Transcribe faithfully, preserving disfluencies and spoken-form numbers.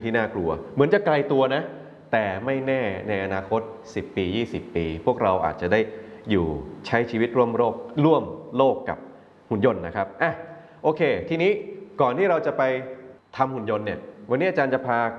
ที่น่ากลัวเหมือนจะไกลตัวนะแต่ไม่แน่ในอนาคตสิบปียี่สิบปีพวกเราอาจจะได้อยู่ใช้ชีวิตร่วมโลกร่วมโลกกับหุ่นยนต์นะครับอ่ะโอเคทีนี้ก่อนที่เราจะไปทำหุ่นยนต์เนี่ยวันนี้อาจารย์จะพา